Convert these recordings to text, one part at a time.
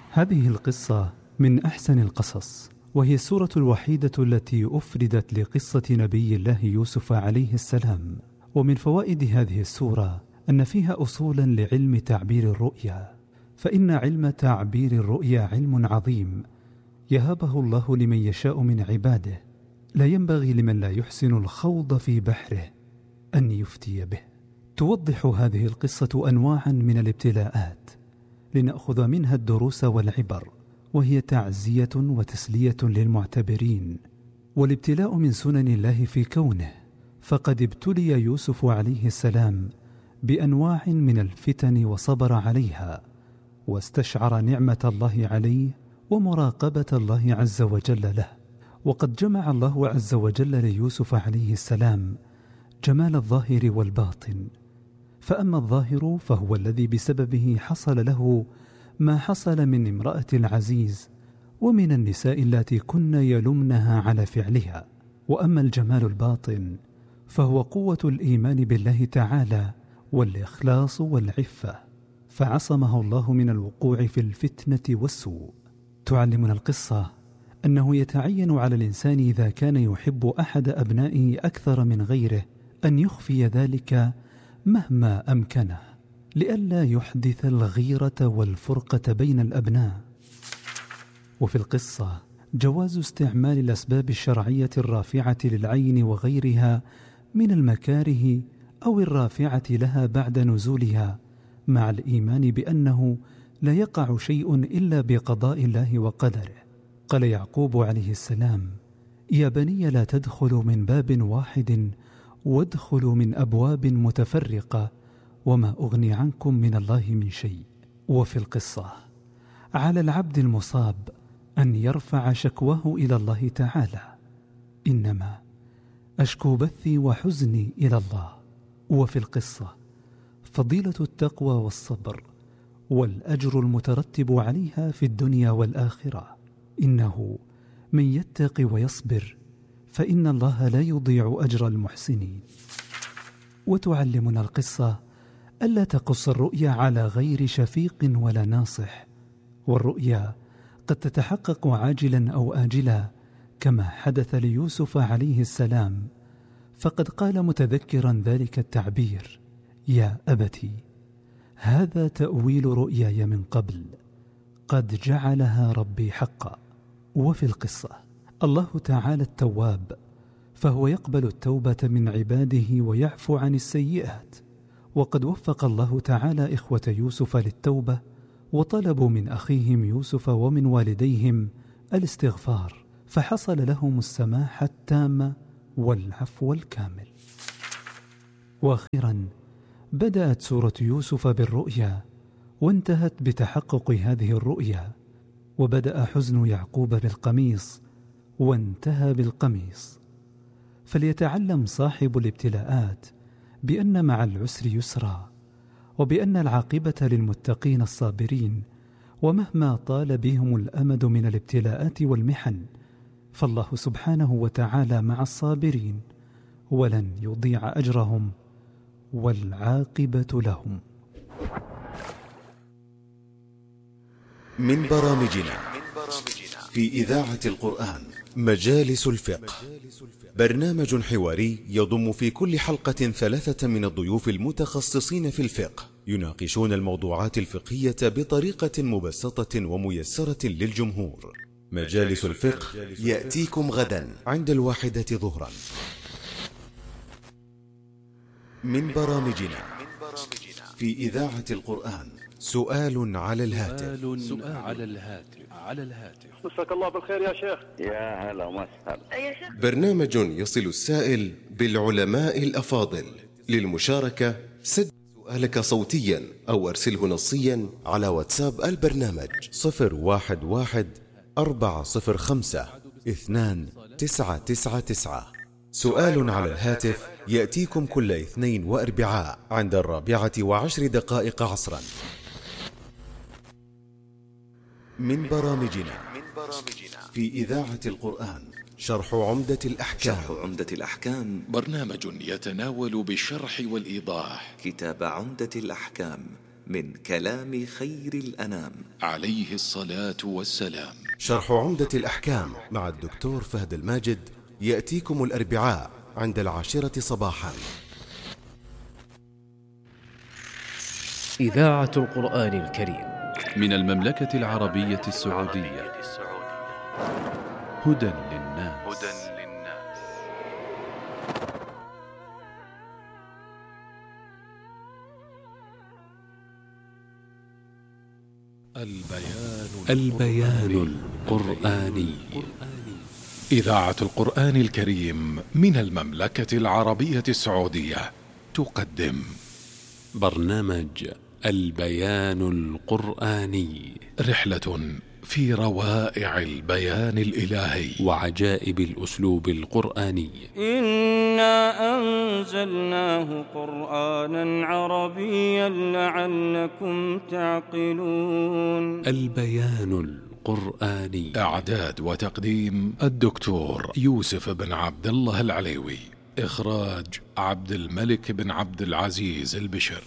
هذه القصة من أحسن القصص، وهي السورة الوحيدة التي أفردت لقصة نبي الله يوسف عليه السلام. ومن فوائد هذه السورة أن فيها أصولا لعلم تعبير الرؤيا، فإن علم تعبير الرؤيا علم عظيم يهبه الله لمن يشاء من عباده، لا ينبغي لمن لا يحسن الخوض في بحره أن يفتي به. توضح هذه القصة أنواعا من الابتلاءات لنأخذ منها الدروس والعبر، وهي تعزية وتسلية للمعتبرين. والابتلاء من سنن الله في كونه، فقد ابتلي يوسف عليه السلام بأنواع من الفتن وصبر عليها، واستشعر نعمة الله عليه ومراقبة الله عز وجل له. وقد جمع الله عز وجل ليوسف عليه السلام جمال الظاهر والباطن، فأما الظاهر فهو الذي بسببه حصل له ما حصل من امرأة العزيز ومن النساء التي كن يلمنها على فعلها. وأما الجمال الباطن فهو قوة الإيمان بالله تعالى والإخلاص والعفة، فعصمه الله من الوقوع في الفتنة والسوء. تعلمنا القصة أنه يتعين على الإنسان إذا كان يحب أحد أبنائه أكثر من غيره أن يخفي ذلك مهما أمكنه، لئلا يحدث الغيرة والفرقة بين الأبناء. وفي القصة جواز استعمال الأسباب الشرعية الرافعة للعين وغيرها من المكاره أو الرافعة لها بعد نزولها، مع الإيمان بأنه لا يقع شيء إلا بقضاء الله وقدره. قال يعقوب عليه السلام: يا بني لا تدخلوا من باب واحد وادخلوا من أبواب متفرقة وما أغني عنكم من الله من شيء. وفي القصة على العبد المصاب أن يرفع شكواه إلى الله تعالى: إنما أشكو بثي وحزني إلى الله. وفي القصة فضيلة التقوى والصبر والأجر المترتب عليها في الدنيا والآخرة. إنه من يتق ويصبر فإن الله لا يضيع أجر المحسنين. وتعلمنا القصة ألا تقص الرؤيا على غير شفيق ولا ناصح، والرؤيا قد تتحقق عاجلا أو آجلا كما حدث ليوسف عليه السلام، فقد قال متذكرا ذلك التعبير: يا أبتي هذا تأويل رؤياي من قبل قد جعلها ربي حقا. وفي القصة الله تعالى التواب، فهو يقبل التوبة من عباده ويعفو عن السيئات. وقد وفق الله تعالى إخوة يوسف للتوبة، وطلبوا من أخيهم يوسف ومن والديهم الاستغفار، فحصل لهم السماح التام والعفو الكامل. وأخيرا بدأت سورة يوسف بالرؤيا، وانتهت بتحقق هذه الرؤيا. وبدأ حزن يعقوب بالقميص وانتهى بالقميص. فليتعلم صاحب الابتلاءات بأن مع العسر يسرا، وبأن العاقبة للمتقين الصابرين، ومهما طال بهم الأمد من الابتلاءات والمحن فالله سبحانه وتعالى مع الصابرين، ولن يضيع أجرهم، والعاقبة لهم. من برامجنا في إذاعة القرآن مجالس الفقه، برنامج حواري يضم في كل حلقة 3 من الضيوف المتخصصين في الفقه، يناقشون الموضوعات الفقهية بطريقة مبسطة وميسرة للجمهور. مجالس الفقه يأتيكم غدا عند 1 ظهرا. من برامجنا في إذاعة القرآن سؤال على الهاتف. مساك الله بالخير يا شيخ. يا هلا وسهلا. برنامج يصل السائل بالعلماء الأفاضل. للمشاركة سجل سؤالك صوتيا أو أرسله نصيا على واتساب البرنامج 011-405-2999. سؤال على الهاتف يأتيكم كل اثنين وأربعاء عند 4:10 عصرا. من برامجنا في إذاعة القرآن شرح عمدة الأحكام. برنامج يتناول بالشرح والإيضاح كتاب عمدة الأحكام من كلام خير الأنام عليه الصلاة والسلام. شرح عمدة الأحكام مع الدكتور فهد الماجد يأتيكم الأربعاء عند 10 صباحا. إذاعة القرآن الكريم من المملكة العربية السعودية. هدى للناس. البيان القرآني. إذاعة القرآن الكريم من المملكة العربية السعودية تقدم برنامج البيان القرآني، رحلة في روائع البيان الإلهي وعجائب الأسلوب القرآني. إنا أنزلناه قرآنا عربيا لعلكم تعقلون. البيان القرآني. إعداد وتقديم الدكتور يوسف بن عبد الله العليوي. إخراج عبد الملك بن عبد العزيز البشر.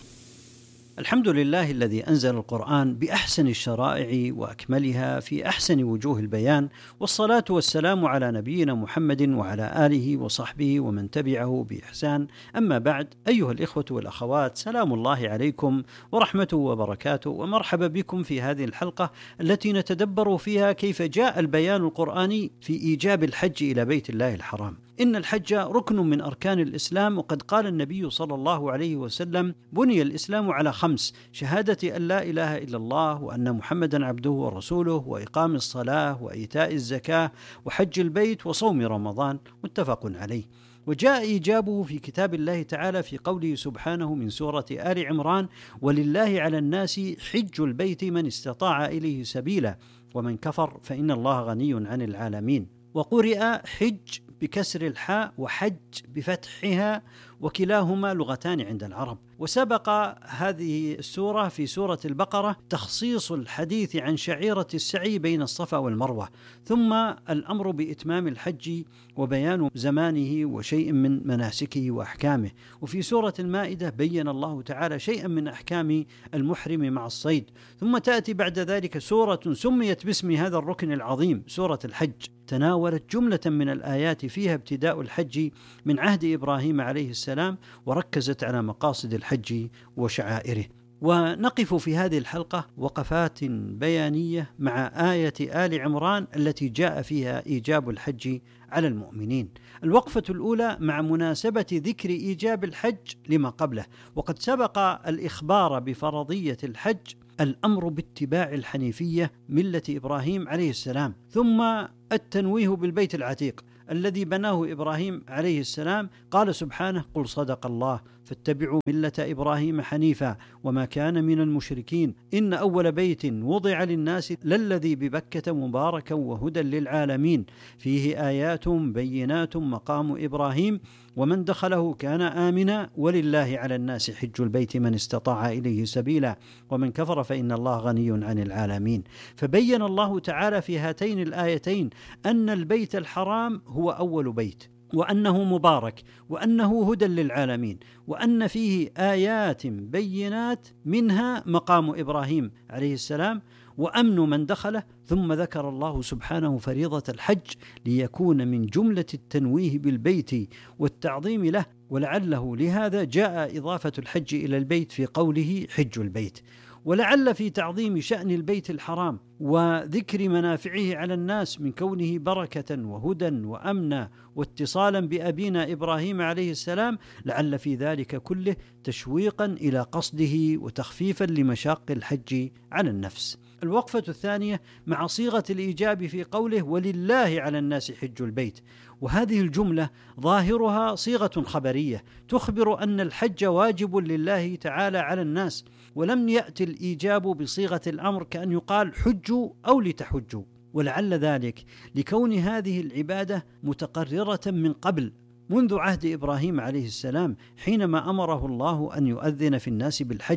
الحمد لله الذي أنزل القرآن بأحسن الشرائع وأكملها في أحسن وجوه البيان، والصلاة والسلام على نبينا محمد وعلى آله وصحبه ومن تبعه بإحسان. أما بعد، أيها الإخوة والأخوات، سلام الله عليكم ورحمته وبركاته، ومرحبا بكم في هذه الحلقة التي نتدبر فيها كيف جاء البيان القرآني في إيجاب الحج إلى بيت الله الحرام. إن الحج ركن من أركان الإسلام، وقد قال النبي صلى الله عليه وسلم: بني الإسلام على 5: شهادة أن لا إله إلا الله وأن محمدا عبده ورسوله، وإقام الصلاة، وإيتاء الزكاة، وحج البيت، وصوم رمضان. متفق عليه. وجاء إيجابه في كتاب الله تعالى في قوله سبحانه من سورة آل عمران: ولله على الناس حج البيت من استطاع إليه سبيلا ومن كفر فإن الله غني عن العالمين. وقرئ حج بكسر الحاء وحج بفتحها، وكلاهما لغتان عند العرب. وسبق هذه السورة في سورة البقرة تخصيص الحديث عن شعيرة السعي بين الصفا والمروة، ثم الأمر بإتمام الحج وبيان زمانه وشيء من مناسكه وأحكامه. وفي سورة المائدة بين الله تعالى شيئا من أحكام المحرم مع الصيد. ثم تأتي بعد ذلك سورة سميت باسم هذا الركن العظيم، سورة الحج، تناولت جملة من الآيات فيها ابتداء الحج من عهد إبراهيم عليه السلام، وركزت على مقاصد الحج وشعائره. ونقف في هذه الحلقة وقفات بيانية مع آية آل عمران التي جاء فيها إيجاب الحج على المؤمنين. الوقفة الأولى مع مناسبة ذكر إيجاب الحج لما قبله، وقد سبق الإخبار بفرضية الحج الأمر باتباع الحنيفية ملة إبراهيم عليه السلام، ثم التنويه بالبيت العتيق الذي بناه إبراهيم عليه السلام. قال سبحانه: قل صدق الله فاتبعوا ملة إبراهيم حنيفا وما كان من المشركين إن أول بيت وضع للناس للذي ببكة مباركا وهدى للعالمين فيه آيات بينات مقام إبراهيم ومن دخله كان آمنا ولله على الناس حج البيت من استطاع إليه سبيلا ومن كفر فإن الله غني عن العالمين. فبين الله تعالى في هاتين الآيتين أن البيت الحرام هو أول بيت، وأنه مبارك، وأنه هدى للعالمين، وأن فيه آيات بينات منها مقام إبراهيم عليه السلام وأمن من دخله. ثم ذكر الله سبحانه فريضة الحج ليكون من جملة التنويه بالبيت والتعظيم له، ولعله لهذا جاء إضافة الحج إلى البيت في قوله حج البيت. ولعل في تعظيم شأن البيت الحرام وذكر منافعه على الناس من كونه بركة وهدى وأمنا واتصالا بأبينا إبراهيم عليه السلام، لعل في ذلك كله تشويقا إلى قصده وتخفيفا لمشاق الحج على النفس. الوقفة الثانية مع صيغة الإيجاب في قوله ولله على الناس حج البيت، وهذه الجملة ظاهرها صيغة خبرية تخبر أن الحج واجب لله تعالى على الناس، ولم يأتي الإيجاب بصيغة الأمر كأن يقال حجوا أو لتحجوا، ولعل ذلك لكون هذه العبادة متقررة من قبل منذ عهد إبراهيم عليه السلام حينما أمره الله أن يؤذن في الناس بالحج،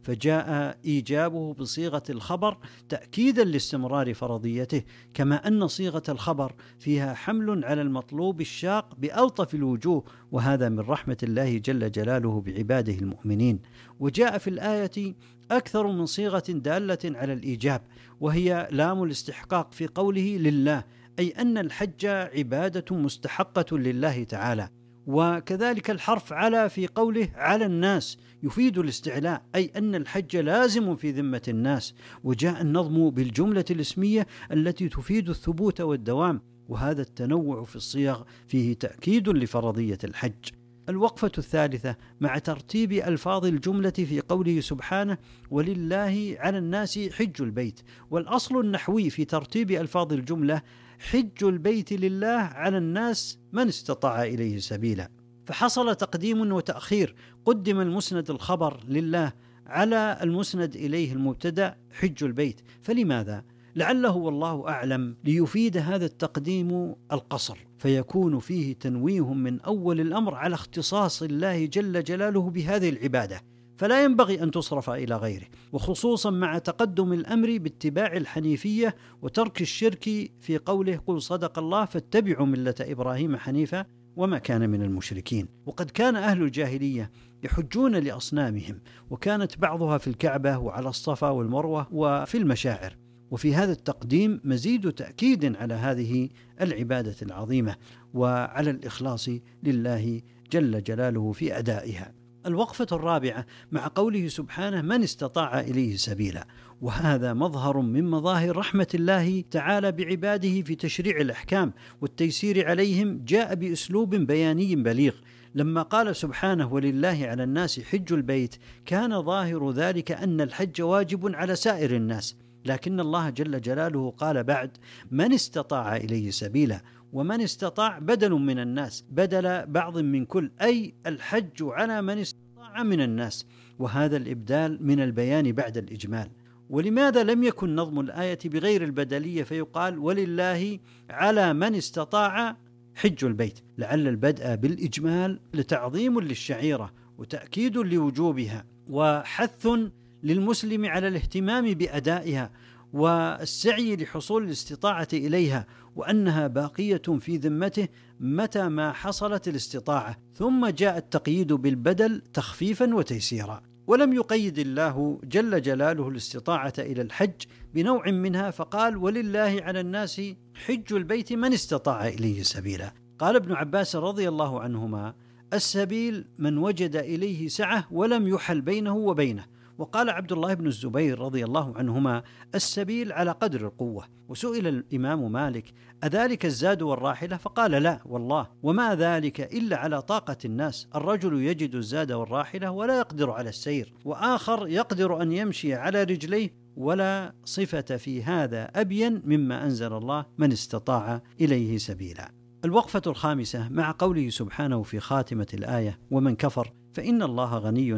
فجاء إيجابه بصيغة الخبر تأكيدا لاستمرار فرضيته، كما أن صيغة الخبر فيها حمل على المطلوب الشاق بألطف الوجوه، وهذا من رحمة الله جل جلاله بعباده المؤمنين. وجاء في الآية أكثر من صيغة دالة على الإيجاب، وهي لام الاستحقاق في قوله لله، أي أن الحج عبادة مستحقة لله تعالى. وكذلك الحرف على في قوله على الناس يفيد الاستعلاء، أي أن الحج لازم في ذمة الناس. وجاء النظم بالجملة الاسمية التي تفيد الثبوت والدوام، وهذا التنوع في الصيغ فيه تأكيد لفرضية الحج. الوقفة الثالثة مع ترتيب ألفاظ الجملة في قوله سبحانه ولله على الناس حج البيت. والأصل النحوي في ترتيب ألفاظ الجملة حج البيت لله على الناس من استطاع إليه سبيلا، فحصل تقديم وتأخير، قدم المسند الخبر لله على المسند إليه المبتدأ حج البيت. فلماذا؟ لعله والله أعلم ليفيد هذا التقديم القصر، فيكون فيه تنويه من أول الأمر على اختصاص الله جل جلاله بهذه العبادة، فلا ينبغي أن تصرف إلى غيره، وخصوصا مع تقدم الأمر باتباع الحنيفية وترك الشرك في قوله قل صدق الله فاتبعوا ملة إبراهيم حنيفا وما كان من المشركين. وقد كان أهل الجاهلية يحجون لأصنامهم، وكانت بعضها في الكعبة وعلى الصفا والمروة وفي المشاعر، وفي هذا التقديم مزيد تأكيد على هذه العبادة العظيمة وعلى الإخلاص لله جل جلاله في أدائها. الوقفة الرابعة مع قوله سبحانه من استطاع إليه سبيلا، وهذا مظهر من مظاهر رحمة الله تعالى بعباده في تشريع الأحكام والتيسير عليهم. جاء بأسلوب بياني بليغ لما قال سبحانه ولله على الناس حج البيت، كان ظاهر ذلك أن الحج واجب على سائر الناس، لكن الله جل جلاله قال بعد من استطاع إليه سبيلا، ومن استطاع بدل من الناس، بدل بعض من كل، أي الحج على من استطاع من الناس، وهذا الإبدال من البيان بعد الإجمال. ولماذا لم يكن نظم الآية بغير البدلية فيقال ولله على من استطاع حج البيت؟ لعل البدء بالإجمال لتعظيم للشعيرة وتأكيد لوجوبها وحث للمسلم على الاهتمام بأدائها والسعي لحصول الاستطاعة إليها، وأنها باقية في ذمته متى ما حصلت الاستطاعة. ثم جاء التقييد بالبدل تخفيفا وتيسيرا، ولم يقيد الله جل جلاله الاستطاعة إلى الحج بنوع منها، فقال ولله على الناس حج البيت من استطاع إليه سبيلا. قال ابن عباس رضي الله عنهما السبيل من وجد إليه سعة ولم يحل بينه وبينه. وقال عبد الله بن الزبير رضي الله عنهما السبيل على قدر القوة. وسئل الإمام مالك أذلك الزاد والراحلة؟ فقال لا والله، وما ذلك إلا على طاقة الناس، الرجل يجد الزاد والراحلة ولا يقدر على السير، وآخر يقدر أن يمشي على رجليه، ولا صفة في هذا أبين مما أنزل الله من استطاع إليه سبيلا. الوقفة الخامسة مع قوله سبحانه في خاتمة الآية ومن كفر فإن الله غني